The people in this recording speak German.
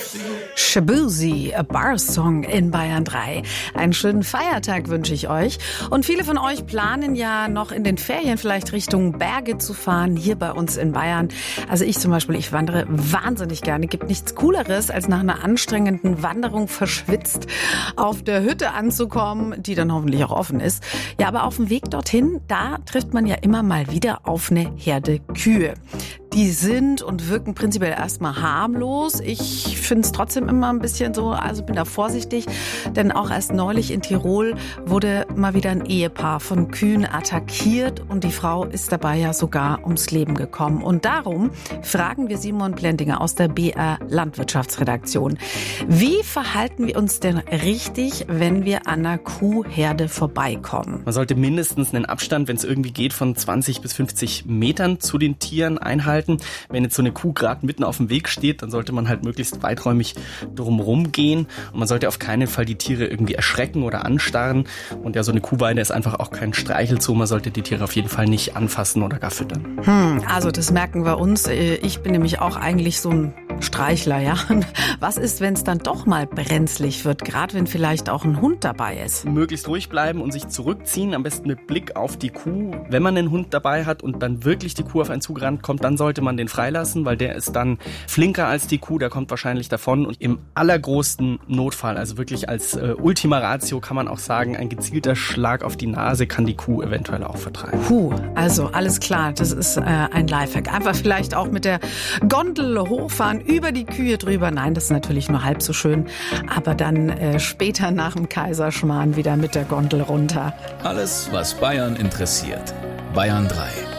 Shaboozey, a Bar Song in Bayern 3. Einen schönen Feiertag wünsche ich euch. Und viele von euch planen ja noch in den Ferien vielleicht Richtung Berge zu fahren, hier bei uns in Bayern. Also ich zum Beispiel, ich wandere wahnsinnig gerne. Gibt nichts Cooleres, als nach einer anstrengenden Wanderung verschwitzt auf der Hütte anzukommen, die dann hoffentlich auch offen ist. Ja, aber auf dem Weg dorthin, da trifft man ja immer mal wieder auf eine Herde Kühe. Die sind und wirken prinzipiell erstmal harmlos. Ich finde es trotzdem immer ein bisschen so, also bin da vorsichtig, denn auch erst neulich in Tirol wurde mal wieder ein Ehepaar von Kühen attackiert und die Frau ist dabei ja sogar ums Leben gekommen. Und darum fragen wir Simon Plendinger aus der BR Landwirtschaftsredaktion. Wie verhalten wir uns denn richtig, wenn wir an einer Kuhherde vorbeikommen? Man sollte mindestens einen Abstand, wenn es irgendwie geht, von 20 bis 50 Metern zu den Tieren einhalten. Wenn jetzt so eine Kuh gerade mitten auf dem Weg steht, dann sollte man halt möglichst weiträumig drumherum gehen und man sollte auf keinen Fall die Tiere irgendwie erschrecken oder anstarren. Und ja, so eine Kuhweide ist einfach auch kein Streichelzoo. Man sollte die Tiere auf jeden Fall nicht anfassen oder gar füttern. Also das merken wir uns. Ich bin nämlich auch eigentlich so ein Streichler, ja. Was ist, wenn es dann doch mal brenzlig wird, gerade wenn vielleicht auch ein Hund dabei ist? Möglichst ruhig bleiben und sich zurückziehen, am besten mit Blick auf die Kuh. Wenn man einen Hund dabei hat und dann wirklich die Kuh auf einen zugerannt kommt, dann sollte man den freilassen, weil der ist dann flinker als die Kuh, der kommt wahrscheinlich davon. Und im allergrößten Notfall, also wirklich als Ultima Ratio kann man auch sagen, ein gezielter Schlag auf die Nase kann die Kuh eventuell auch vertreiben. Also alles klar, das ist ein Lifehack. Einfach vielleicht auch mit der Gondel hochfahren, über die Kühe drüber. Nein, das ist natürlich nur halb so schön. Aber dann später nach dem Kaiserschmarrn wieder mit der Gondel runter. Alles, was Bayern interessiert. Bayern 3.